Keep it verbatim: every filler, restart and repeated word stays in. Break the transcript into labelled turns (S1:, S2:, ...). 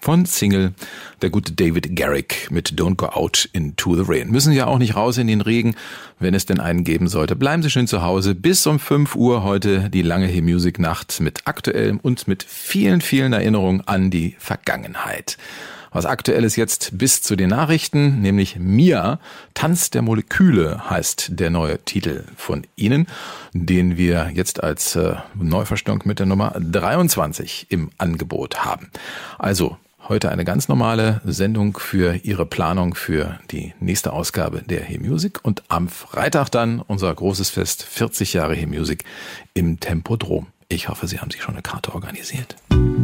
S1: von Single, der gute David Garrick mit Don't Go Out Into the Rain. Müssen ja auch nicht raus in den Regen, wenn es denn einen geben sollte. Bleiben Sie schön zu Hause. Bis um fünf Uhr heute die lange Hey Music Nacht mit aktuellem und mit vielen, vielen Erinnerungen an die Vergangenheit. Was aktuell ist jetzt bis zu den Nachrichten, nämlich Mia, Tanz der Moleküle heißt der neue Titel von Ihnen, den wir jetzt als äh, Neuverstellung mit der Nummer dreiundzwanzig im Angebot haben. Also heute eine ganz normale Sendung für Ihre Planung für die nächste Ausgabe der Hey Music und am Freitag dann unser großes Fest, vierzig Jahre Hey Music im Tempodrom. Ich hoffe, Sie haben sich schon eine Karte organisiert.